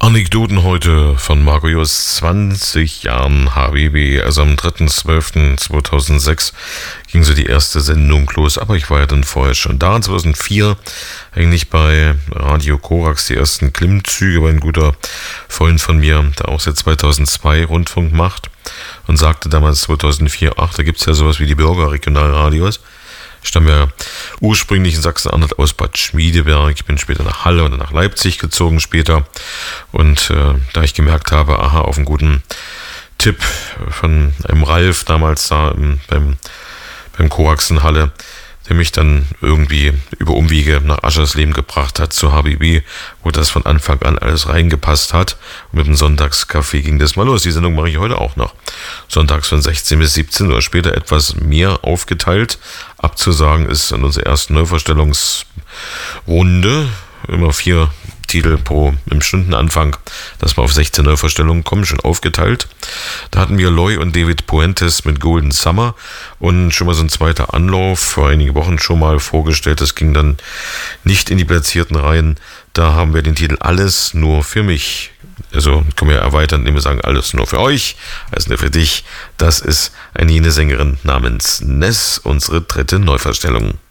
Anekdoten heute von Marco Just, 20 Jahren HBB, also am 3.12.2006 ging so die erste Sendung los, aber ich war ja dann vorher schon da. 2004 eigentlich bei Radio Korax die ersten Klimmzüge, weil ein guter Freund von mir, der auch seit 2002 Rundfunk macht und sagte damals 2004, ach, da gibt es ja sowas wie die Bürgerregionalradios. Ich stamme ja ursprünglich in Sachsen-Anhalt aus Bad Schmiedeberg. Ich bin später nach Halle und nach Leipzig gezogen später. Und da ich gemerkt habe, aha, auf einen guten Tipp von einem Ralf damals da beim Korax in Halle, der mich dann irgendwie über Umwege nach Aschersleben gebracht hat zu HBB, wo das von Anfang an alles reingepasst hat. Und mit dem Sonntagscafé ging das mal los. Die Sendung mache ich heute auch noch. Sonntags von 16 bis 17 oder später etwas mehr aufgeteilt. Abzusagen ist in unserer ersten Neuvorstellungsrunde immer 4 Titel im Stundenanfang, dass wir auf 16 Neuvorstellungen kommen, schon aufgeteilt. Da hatten wir Loy und David Puentes mit Golden Summer und schon mal so ein zweiter Anlauf, vor einigen Wochen schon mal vorgestellt. Das ging dann nicht in die platzierten Reihen. Da haben wir den Titel Alles nur für mich. Also können wir erweitern, indem wir sagen, alles nur für euch, alles nur für dich. Das ist eine jene Sängerin namens Ness, unsere dritte Neuvorstellung.